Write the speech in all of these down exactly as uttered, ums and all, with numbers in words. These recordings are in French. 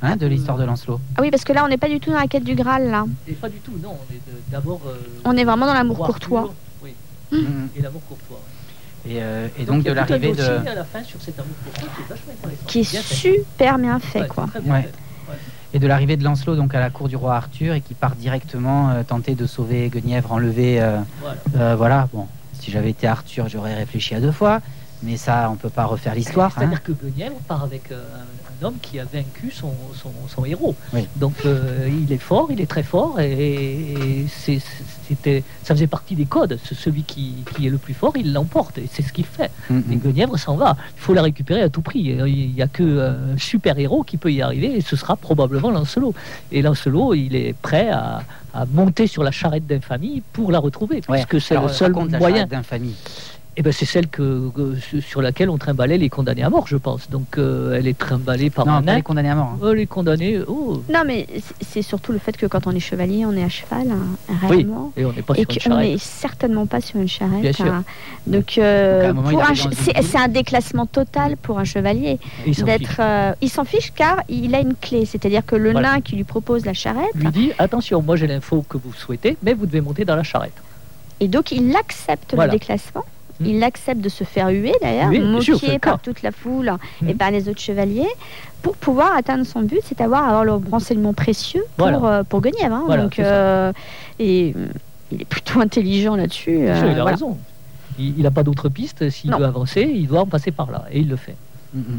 hein, de l'histoire de Lancelot. Ah oui, parce que là, on n'est pas du tout dans la quête du Graal, là. Et pas du tout, non. On est de- d'abord. euh, On est vraiment dans l'amour roi courtois. Arthur, oui. Mhm. Et l'amour courtois. ouais. Et, euh, et donc, il y de a tout un l'arrivée de... dossier à la fin sur cet amour courtois qui est vachement intéressant. Qui est Bien fait. super bien fait, Ouais, quoi. très bien Ouais. fait. Ouais. Et de l'arrivée de Lancelot donc à la cour du roi Arthur et qui part directement euh, tenter de sauver Guenièvre enlevé. Euh, Voilà. euh, voilà, bon, si j'avais été Arthur, j'aurais réfléchi à deux fois, mais ça, on peut pas refaire l'histoire. C'est-à-dire Hein. que Guenièvre part avec euh, un, un homme qui a vaincu son, son, son héros. Oui. Donc euh, il est fort, il est très fort, et, et c'est, c'était, ça faisait partie des codes. Ce- Celui qui, qui est le plus fort, il l'emporte, et c'est ce qu'il fait. Mhm. Et Guenièvre s'en va. Il faut la récupérer à tout prix. Il n'y a que un super héros qui peut y arriver, et ce sera probablement Lancelot. Et Lancelot, il est prêt à, à monter sur la charrette d'infamie pour la retrouver, Ouais. puisque c'est Alors, le seul raconte la moyen. charrette d'infamie. Eh ben, c'est celle que, que- sur laquelle on trimballait les condamnés à mort, je pense. Donc euh, elle est trimballée par Non, un pas nain. les condamnés à mort. hein. Oh, les condamnés, oh. Non, mais c'est- c'est surtout le fait que quand on est chevalier, on est à cheval, hein, Oui, réellement. et on n'est pas Et sur une qu'on charrette. n'est certainement pas sur une charrette. Bien sûr. hein. Donc, euh, Donc, à un moment, il pour un arrive che- dans une c'est ville. c'est un déclassement total pour un chevalier. Et il s'en d'être, fiche. euh, il s'en fiche car il a une clé. C'est-à-dire que le Voilà. nain qui lui propose la charrette, Lui dit attention, moi j'ai l'info que vous souhaitez, mais vous devez monter dans la charrette. et donc il accepte Voilà. le déclassement. Mm. Il accepte de se faire huer d'ailleurs, Oui, bien sûr, c'est moqué le par cas. toute la foule Mm. et par les autres chevaliers, pour pouvoir atteindre son but, c'est avoir, avoir le renseignement précieux pour, Voilà. euh, pour Guenièvre. hein. Voilà, donc, c'est ça. euh, et euh, il est plutôt intelligent là-dessus. Bien sûr, euh, il a voilà. raison. Il n'a pas d'autre piste. S'il Non. veut avancer, il doit en passer par là. Et il le fait. Mhm.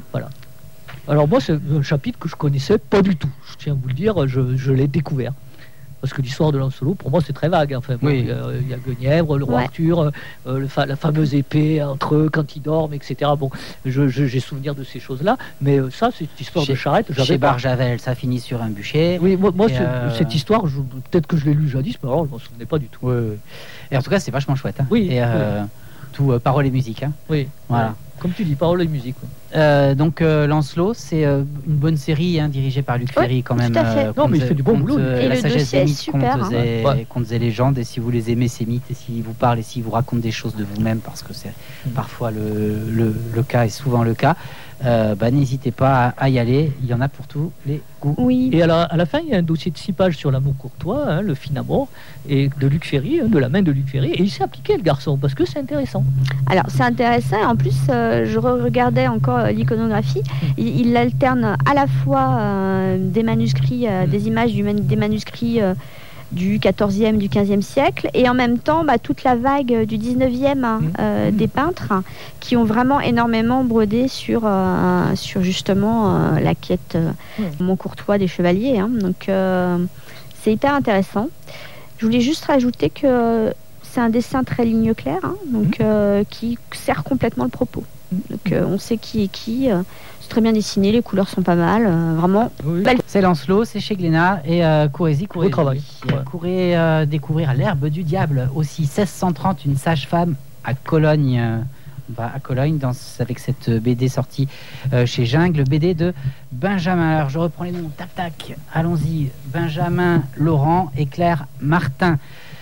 Alors moi, c'est un chapitre que je connaissais pas du tout. Je tiens à vous le dire, je, je l'ai découvert. Parce que l'histoire de Lancelot, pour moi, c'est très vague. Enfin, bon, Oui. il y a- il y a Guenièvre, le roi Ouais. Arthur, euh, le fa- la fameuse épée entre eux quand ils dorment, et cetera. Bon, je- je- j'ai souvenir de ces choses-là. Mais euh, ça, cette histoire Chez- de charrette, j'avais Chez pas. Barjavel, ça finit sur un bûcher. Oui, moi, moi, Et, ce- euh, cette histoire, je- peut-être que je l'ai lue jadis, mais alors je m'en souvenais pas du tout. Ouais, ouais. Et en tout cas, c'est vachement chouette. hein. Oui, Et euh, tout euh, paroles et musique. hein. Oui, Voilà. ouais. Comme tu dis, parole et musique. ouais. Euh, donc euh, Lancelot, c'est euh, une bonne série hein, dirigée par Luc Ouais, Ferry quand tout même. à fait. euh, Non, mais il contes- fait du bon contes, boulot, lui. euh, Et la le sagesse dossier des est mythes, super, contes, hein. et, Ouais. contes et légendes. Et si vous les aimez ces mythes et s'ils vous parlent et s'ils vous racontent des choses de vous-même, parce que c'est Mhm. parfois le, le, le cas et souvent le cas, euh, bah, n'hésitez pas à, à y aller. Il y en a pour tous les goûts. Oui. Et à la, à la fin, il y a un dossier de six pages sur l'amour courtois, hein, le fin amour, et de Luc Ferry, hein, de la main de Luc Ferry. Et il s'est appliqué, le garçon, parce que c'est intéressant. Alors c'est intéressant. Et en plus, euh, je regardais encore euh, l'iconographie. Il, il alterne à la fois euh, des manuscrits, euh, Mm. des images du man- des manuscrits euh, du quatorzième, du quinzième siècle, et en même temps bah, toute la vague du dix-neuvième hein, Mm. euh, Mm. des peintres hein, qui ont vraiment énormément brodé sur, euh, sur justement euh, la quête euh, Mm. Montcourtois des chevaliers. hein. Donc euh, c'est hyper intéressant. Je voulais juste rajouter que c'est un dessin très ligne claire, hein, donc euh, qui sert complètement le propos. Donc euh, on sait qui est qui. euh, c'est très bien dessiné, les couleurs sont pas mal, euh, vraiment. Oui. Belle- C'est Lancelot, c'est chez Glénat et euh, courez-y, courez-y. travail. Euh, Ouais. Courez euh, découvrir l'herbe du diable. Aussi seize cent trente, une sage-femme à Cologne. euh, on va à Cologne dans, avec cette B D sortie euh, chez Jungle, B D de Benjamin. Alors je reprends les noms, tac tac, allons-y. Benjamin Laurent et Claire Martin.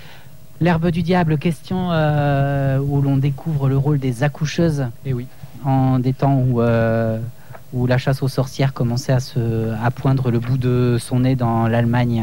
L'herbe du diable, question euh, où l'on découvre le rôle des accoucheuses Et oui. en des temps où, euh, où la chasse aux sorcières commençait à, se, à poindre le bout de son nez dans l'Allemagne.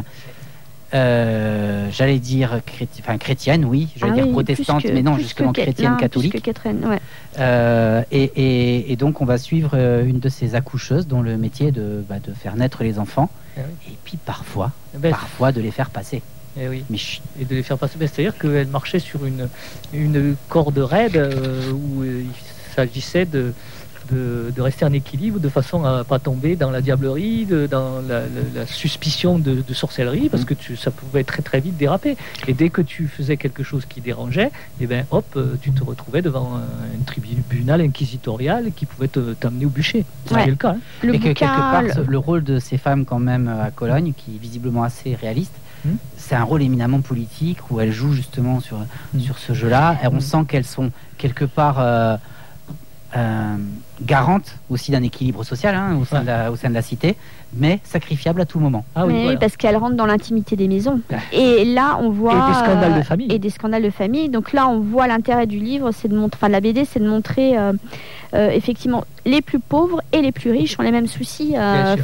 Euh, j'allais dire chréti- enfin, chrétienne, oui, j'allais Ah dire oui, protestante, plus que- mais non, plus justement que- chrétienne, non, plus catholique. que Catherine, ouais. Euh, et, et- et donc on va suivre euh, une de ces accoucheuses dont le métier est de, bah, de faire naître les enfants Eh oui. et puis parfois, Eh ben, parfois de les faire passer. eh oui. Mais chut, Et de les faire passer. Ben, c'est-à-dire qu'elle marchait sur une, une corde raide euh, où euh, il s'agissait de, de, de rester en équilibre de façon à pas tomber dans la diablerie, de- dans la, la- la suspicion de, de sorcellerie, parce que tu, ça pouvait très très vite déraper. Et dès que tu faisais quelque chose qui dérangeait, et ben hop, euh, tu te retrouvais devant un, un tribunal inquisitorial qui pouvait te- t'amener au bûcher. C'est Ouais. le cas. hein. Le et que quelque part, bouquin, ce- le- le rôle de ces femmes quand même euh, à Cologne, qui est visiblement assez réaliste, Hmm. c'est un rôle éminemment politique où elles jouent justement sur, Hmm. sur ce jeu-là. Et on Hmm. sent qu'elles sont quelque part euh, euh, garantes aussi d'un équilibre social hein, au, sein Ouais. de la, au sein de la cité, mais sacrifiables à tout moment. Ah oui, Mais oui, voilà. parce qu'elle rentre dans l'intimité des maisons. Ah. Et là, on voit Et des scandales de euh, famille. et des scandales de famille. Donc là, on voit l'intérêt du livre, c'est de montrer, enfin, de la B D, c'est de montrer euh, euh, effectivement les plus pauvres et les plus riches ont les mêmes soucis. Bien Euh, sûr.